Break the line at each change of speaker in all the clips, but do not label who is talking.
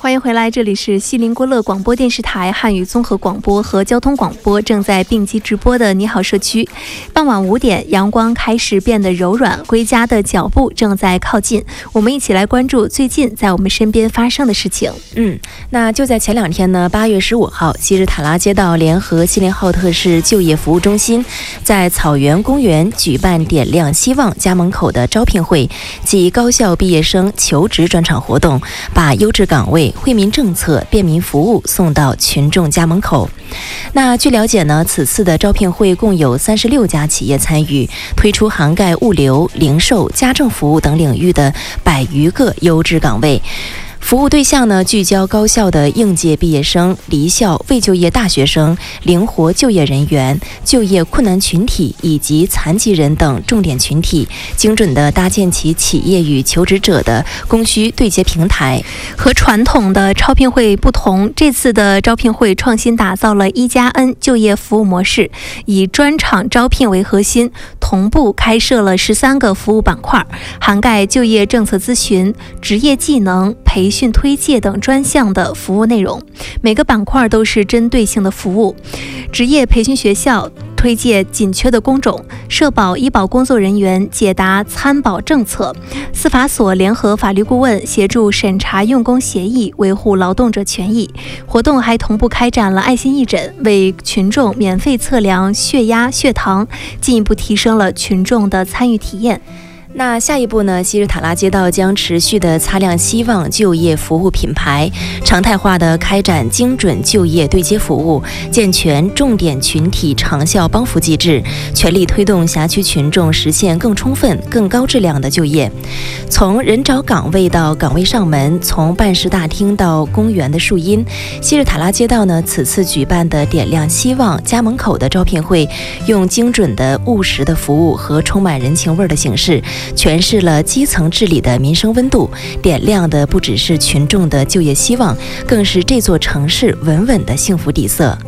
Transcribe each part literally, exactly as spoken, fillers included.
欢迎回来，这里是西林郭勒广播电视台汉语综合广播和交通广播正在并机直播的你好社区。傍晚五点，阳光开始变得柔软，归家的脚步正在靠近。我们一起来关注最近在我们身边发生的事情。
嗯，那就在前两天呢，八月十五号，西日塔拉街道联合锡林浩特市就业服务中心在草原公园举办点亮希望家门口的招聘会及高校毕业生求职专场活动，把优质岗位、惠民政策、便民服务送到群众家门口。那据了解呢，此次的招聘会共有三十六家企业参与，推出涵盖物流、零售、家政服务等领域的百余个优质岗位。服务对象呢，聚焦高校的应届毕业生、离校未就业大学生、灵活就业人员、就业困难群体以及残疾人等重点群体，精准地搭建起企业与求职者的供需对接平台。
和传统的招聘会不同，这次的招聘会创新打造了一加 N 就业服务模式，以专场招聘为核心，同步开设了十三个服务板块，涵盖就业政策咨询、职业技能培训、培训推介等专项的服务内容，每个板块都是针对性的服务。职业培训学校推介紧缺的工种，社保医保工作人员解答参保政策，司法所联合法律顾问协助审查用工协议，维护劳动者权益。活动还同步开展了爱心义诊，为群众免费测量血压、血糖，进一步提升了群众的参与体验。
那下一步呢，西日塔拉街道将持续的擦亮希望就业服务品牌，常态化的开展精准就业对接服务，健全重点群体长效帮扶机制，全力推动辖区群众实现更充分、更高质量的就业。从人找岗位到岗位上门，从办事大厅到公园的树荫，西日塔拉街道呢，此次举办的点亮希望家门口的招聘会，用精准的、务实的服务和充满人情味的形式，诠释了基层治理的民生温度，点亮的不只是群众的就业希望，更是这座城市稳稳的幸福底色。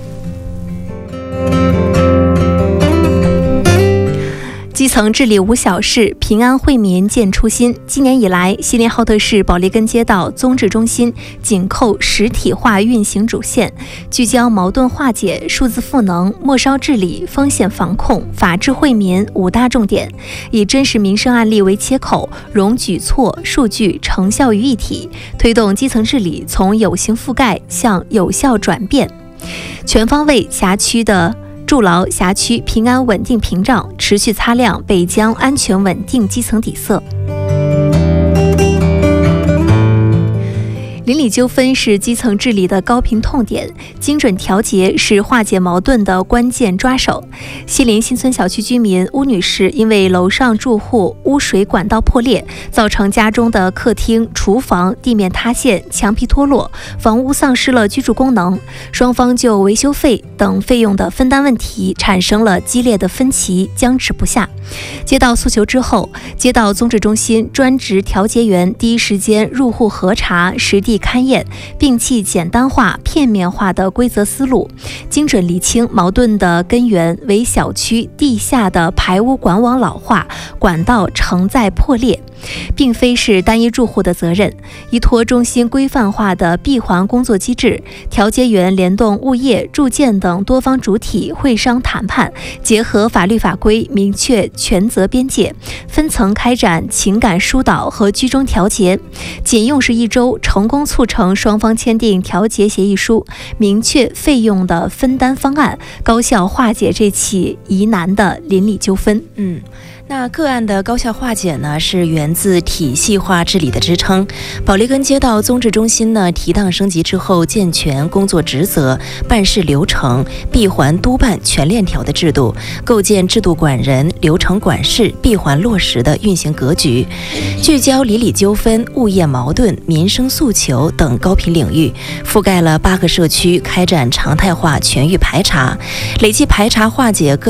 基层治理无小事，平安惠民见初心。今年以来，锡林浩特市保利根街道综治中心紧扣实体化运行主线，聚焦矛盾化解、数字赋能、末梢治理、风险防控、法治惠民五大重点，以真实民生案例为切口，融举措、数据、成效于一体，推动基层治理从有形覆盖向有效转变，全方位辖区的筑牢辖区平安稳定屏障，持续擦亮北疆安全稳定基层底色。邻里纠纷是基层治理的高频痛点，精准调节是化解矛盾的关键抓手。锡林新村小区居民邬女士因为楼上住户污水管道破裂，造成家中的客厅、厨房地面塌陷、墙皮脱落，房屋丧失了居住功能，双方就维修费等费用的分担问题产生了激烈的分歧，僵持不下。接到诉求之后，街道综治中心专职调解员第一时间入户核查、实地勘验，摒弃简单化、片面化的规则思路，精准厘清矛盾的根源为小区地下的排污管网老化、管道承载破裂，并非是单一住户的责任。依托中心规范化的闭环工作机制，调解员联动物业、住建等多方主体会商谈判，结合法律法规明确权责边界，分层开展情感疏导和居中调节，仅用时一周成功促成双方签订调解协议书，明确费用的分担方案，高效化解这起疑难的邻里纠纷。
嗯。那个案的高效化解呢，是源自体系化治理的支撑。保利根街道综治中心呢，提档升级之后，健全工作职责、办事流程、闭环督办全链条的制度，构建制度管人、流程管事、闭环落实的运行格局，聚焦邻里纠纷、物业矛盾、民生诉求等高频领域，覆盖了八个社区，开展常态化全域排查，累计排查化解个